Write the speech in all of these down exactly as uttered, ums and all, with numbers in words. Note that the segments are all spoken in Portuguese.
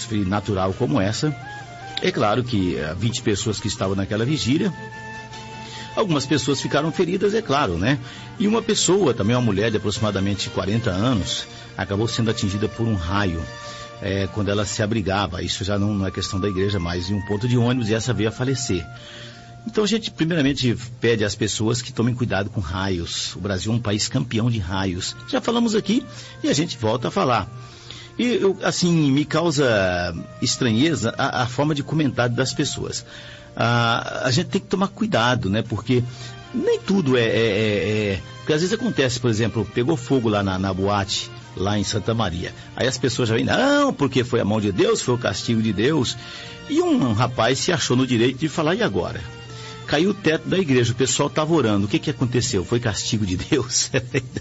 catástrofe natural como essa. É claro que vinte pessoas que estavam naquela vigília, algumas pessoas ficaram feridas, é claro, né? E uma pessoa, também uma mulher de aproximadamente quarenta anos, acabou sendo atingida por um raio é, quando ela se abrigava. Isso já não, não é questão da igreja, mas em um ponto de ônibus, e essa veio a falecer. Então a gente primeiramente pede às pessoas que tomem cuidado com raios. O Brasil é um país campeão de raios. Já falamos aqui e a gente volta a falar. E eu, assim, me causa estranheza a, a forma de comentário das pessoas. Ah, a gente tem que tomar cuidado, né? Porque nem tudo é, é, é, é... Porque às vezes acontece, por exemplo, pegou fogo lá na, na boate, lá em Santa Maria. Aí as pessoas já vêm, não, porque foi a mão de Deus, foi o castigo de Deus. E um, um rapaz se achou no direito de falar, e agora? Caiu o teto da igreja, o pessoal estava orando. O que, que aconteceu? Foi castigo de Deus?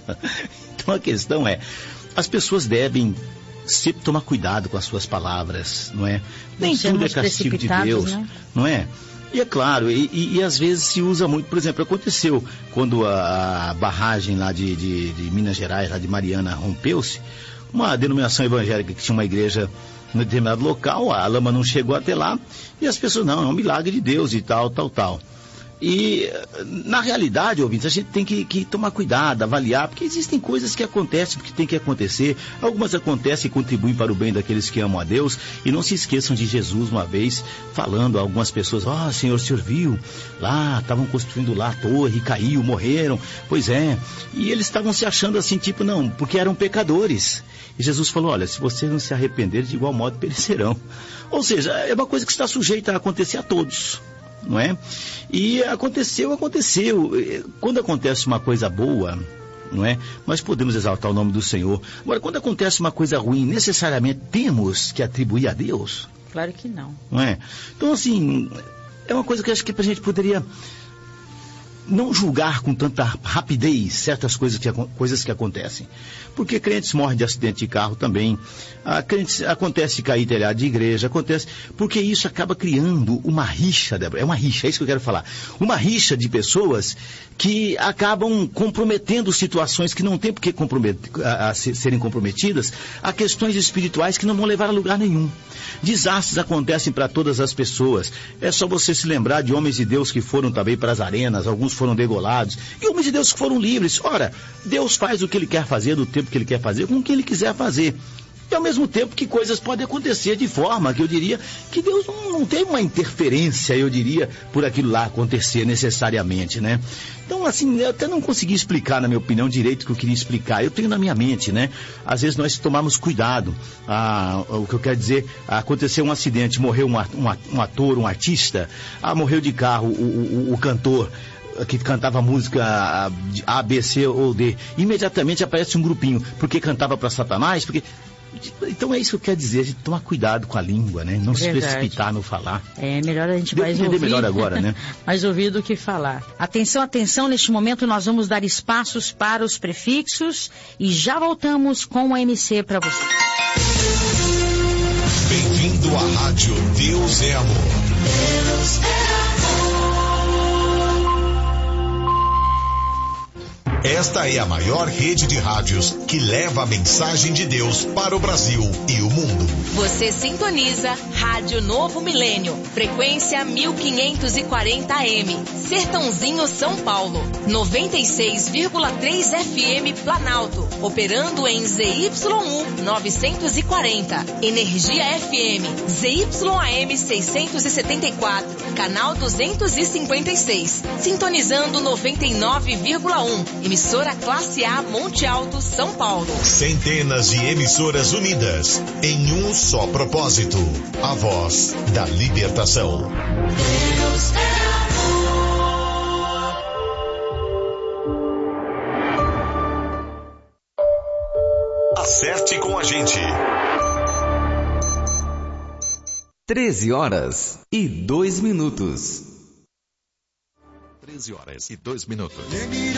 Então a questão é, as pessoas devem sempre tomar cuidado com as suas palavras, não é? Nem tudo é castigo de Deus, né? Não é? E é claro, e, e, e às vezes se usa muito, por exemplo, aconteceu quando a, a barragem lá de, de, de Minas Gerais, lá de Mariana, rompeu-se, uma denominação evangélica que tinha uma igreja em determinado local, a lama não chegou até lá, e as pessoas, não, é um milagre de Deus e tal, tal, tal. E, na realidade, ouvintes, a gente tem que, que tomar cuidado, avaliar, porque existem coisas que acontecem porque tem que acontecer. Algumas acontecem e contribuem para o bem daqueles que amam a Deus. E não se esqueçam de Jesus uma vez falando a algumas pessoas, ó, oh, Senhor, o Senhor viu? Lá, estavam construindo lá a torre, caiu, morreram. Pois é. E eles estavam se achando assim, tipo, não, porque eram pecadores. E Jesus falou, olha, se vocês não se arrependerem, de igual modo perecerão. Ou seja, é uma coisa que está sujeita a acontecer a todos. Não é? E aconteceu, aconteceu. Quando acontece uma coisa boa, não é? Nós podemos exaltar o nome do Senhor. Agora, quando acontece uma coisa ruim, necessariamente temos que atribuir a Deus? Claro que não. Não é? Então, assim, é uma coisa que acho que a gente poderia não julgar com tanta rapidez certas coisas que, coisas que acontecem. Porque crentes morrem de acidente de carro também. A crentes, acontece cair telhado de igreja, acontece... Porque isso acaba criando uma rixa, Débora. É uma rixa, é isso que eu quero falar. Uma rixa de pessoas que acabam comprometendo situações que não tem por que a, a serem comprometidas a questões espirituais que não vão levar a lugar nenhum. Desastres acontecem para todas as pessoas. É só você se lembrar de homens de Deus que foram também para as arenas, alguns foram degolados, e homens de Deus que foram livres. Ora, Deus faz o que Ele quer fazer, do tempo que Ele quer fazer, com o que Ele quiser fazer. E ao mesmo tempo que coisas podem acontecer de forma que eu diria que Deus não, não tem uma interferência, eu diria, por aquilo lá acontecer necessariamente, né? Então, assim, eu até não consegui explicar, na minha opinião, direito o que eu queria explicar. Eu tenho na minha mente, né? Às vezes nós tomamos cuidado. Ah, o que eu quero dizer, aconteceu um acidente, morreu um, um, um ator, um artista, ah, morreu de carro o, o, o cantor que cantava música A, B, C ou D. Imediatamente aparece um grupinho, porque cantava para Satanás, porque... Então é isso que eu quero dizer, a gente tomar cuidado com a língua, né? Não Verdade. se precipitar no falar. É melhor a gente mais entender ouvir, melhor agora, né? mais ouvir do que falar. Atenção, atenção, neste momento nós vamos dar espaços para os prefixos e já voltamos com o M C para você. Bem-vindo à Rádio Deus é Amor. Deus é amor. Esta é a maior rede de rádios que leva a mensagem de Deus para o Brasil e o mundo. Você sintoniza Rádio Novo Milênio, frequência mil quinhentos e quarenta A M, Sertãozinho, São Paulo, noventa e seis vírgula três F M Planalto, operando em Z Y U novecentos e quarenta, Energia F M, Z Y A M seiscentos e setenta e quatro, canal duzentos e cinquenta e seis, sintonizando noventa e nove vírgula um, emissora classe A Monte Alto, São Paulo. Centenas de emissoras unidas em um só propósito, a voz da libertação. Deus é amor. Acerte com a gente. treze horas e dois minutos. treze horas e dois minutos.